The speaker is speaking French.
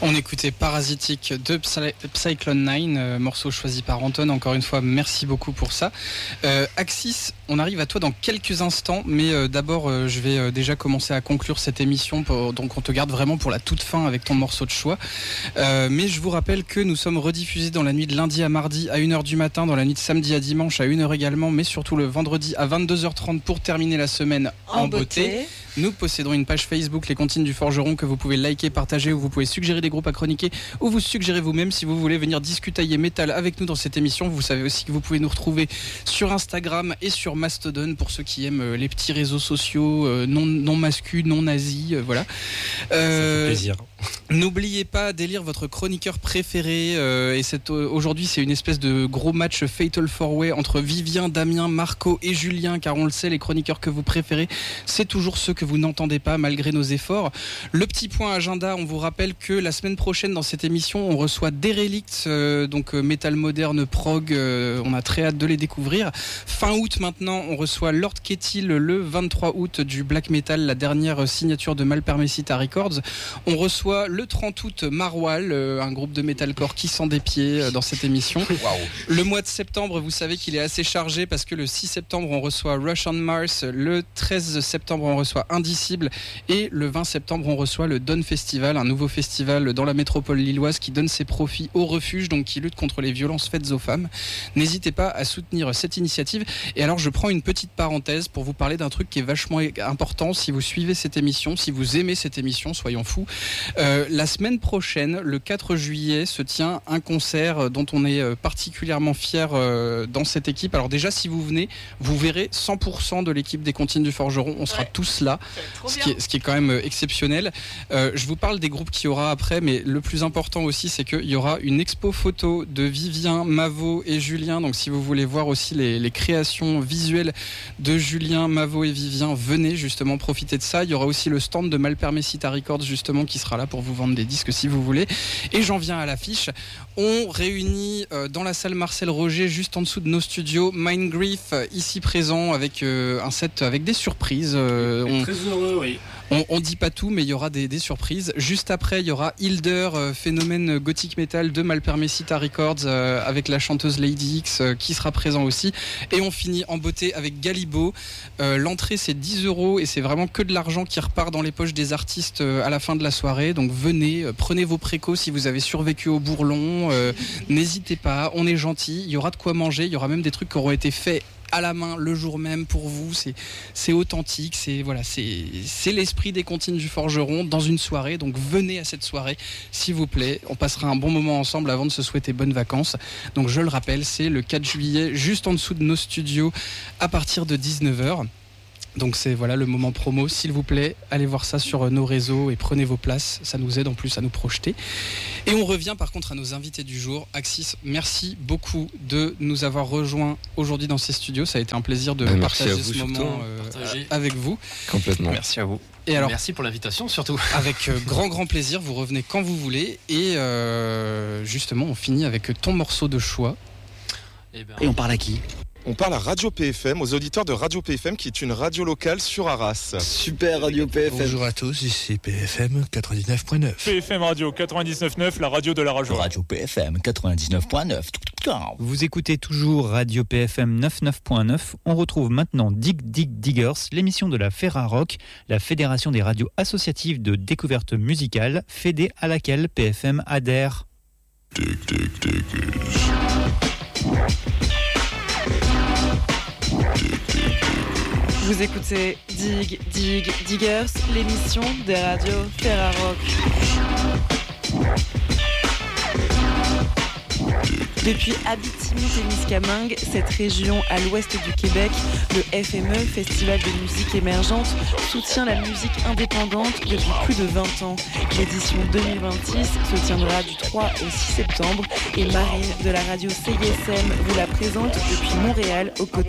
On écoutait Parasitic de Cyclone 9, morceau choisi par Anton. Encore une fois, merci beaucoup pour ça. Axis, on arrive à toi dans quelques instants, mais d'abord, je vais déjà commencer à conclure cette émission. Donc, on te garde vraiment pour la toute fin avec ton morceau de choix. Mais je vous rappelle que nous sommes rediffusés dans la nuit de lundi à mardi à 1h du matin, dans la nuit de samedi à dimanche à 1h également, mais surtout le vendredi à 22h30 pour terminer la semaine en beauté. Nous possédons une page Facebook, Les Comptines du Forgeron, que vous pouvez liker, partager, où vous pouvez suggérer des groupes à chroniquer, ou vous suggérer vous-même si vous voulez venir discutailler métal avec nous dans cette émission. Vous savez aussi que vous pouvez nous retrouver sur Instagram et sur Mastodon pour ceux qui aiment les petits réseaux sociaux non masculins, non nazis, voilà. Ça fait plaisir. N'oubliez pas d'élire votre chroniqueur préféré et aujourd'hui c'est une espèce de gros match Fatal 4-Way entre Vivien, Damien, Marco et Julien, car on le sait, les chroniqueurs que vous préférez, c'est toujours ceux que vous n'entendez pas malgré nos efforts. Le petit point agenda, on vous rappelle que la semaine prochaine dans cette émission on reçoit Derelict, donc métal moderne prog, on a très hâte de les découvrir. Fin août maintenant on reçoit Lord Kettil le 23 août du black metal, la dernière signature de Malpermesita Records. On reçoit le 30 août Marwal, un groupe de metalcore qui sent des pieds dans cette émission. Wow. Le mois de septembre, vous savez qu'il est assez chargé parce que le 6 septembre on reçoit Rush on Mars, le 13 septembre on reçoit Indicible et le 20 septembre on reçoit le Dawn Festival, un nouveau festival dans la métropole lilloise qui donne ses profits au refuge, donc qui lutte contre les violences faites aux femmes. N'hésitez pas à soutenir cette initiative. Et alors je prends une petite parenthèse pour vous parler d'un truc qui est vachement important si vous suivez cette émission, si vous aimez cette émission, soyons fous. La semaine prochaine, le 4 juillet, se tient un concert dont on est particulièrement fiers dans cette équipe. Alors déjà, si vous venez, vous verrez 100% de l'équipe des Comptines du Forgeron. On sera tous là, ce qui est quand même exceptionnel. Je vous parle des groupes qu'il y aura après, mais le plus important aussi, c'est qu'il y aura une expo photo de Vivien, Mavo et Julien. Donc si vous voulez voir aussi les créations visuelles de Julien, Mavo et Vivien, venez justement profiter de ça. Il y aura aussi le stand de Malpermesita Records justement qui sera là pour vous vendre des disques si vous voulez. Et j'en viens à l'affiche. On réunit dans la salle Marcel Roger, juste en dessous de nos studios, Mind Grief, ici présent avec un set avec des surprises. Très heureux, oui. On dit pas tout, mais il y aura des surprises. Juste après, il y aura Hilder, phénomène gothic metal de Malpermesita Records, avec la chanteuse Lady X qui sera présent aussi. Et on finit en beauté avec Galibo. L'entrée c'est 10 € et c'est vraiment que de l'argent qui repart dans les poches des artistes à la fin de la soirée. Donc venez, prenez vos précaux si vous avez survécu au bourlon. N'hésitez pas, on est gentil. Il y aura de quoi manger. Il y aura même des trucs qui auront été faits à la main le jour même pour vous. C'est authentique, c'est l'esprit des Comptines du Forgeron dans une soirée. Donc venez à cette soirée s'il vous plaît, on passera un bon moment ensemble avant de se souhaiter bonnes vacances. Donc je le rappelle, c'est le 4 juillet juste en dessous de nos studios à partir de 19h. Donc c'est le moment promo, s'il vous plaît, allez voir ça sur nos réseaux et prenez vos places, ça nous aide en plus à nous projeter. Et on revient par contre à nos invités du jour. Axis, merci beaucoup de nous avoir rejoints aujourd'hui dans ces studios, ça a été un plaisir de partager ce moment avec vous. Complètement. Merci à vous. Et alors, merci pour l'invitation surtout. Avec grand plaisir, vous revenez quand vous voulez et justement on finit avec ton morceau de choix. Et on parle à qui ? On parle à Radio PFM, aux auditeurs de Radio PFM qui est une radio locale sur Arras. Super Radio PFM. Bonjour à tous, ici PFM 99.9. PFM Radio 99.9, la radio de la radio. Radio PFM 99.9. Vous écoutez toujours Radio PFM 99.9. On retrouve maintenant Dig Diggers, l'émission de la Ferrarock, la fédération des radios associatives de découverte musicale, fédé à laquelle PFM adhère. Dig Diggers. Vous écoutez Dig Diggers, l'émission des radios Ferrarock. Depuis Abitibi-Témiscamingue, cette région à l'ouest du Québec, le FME, Festival de musique émergente, soutient la musique indépendante depuis plus de 20 ans. L'édition 2026 se tiendra du 3 au 6 septembre et Marine de la radio CISM vous la présente depuis Montréal aux côtés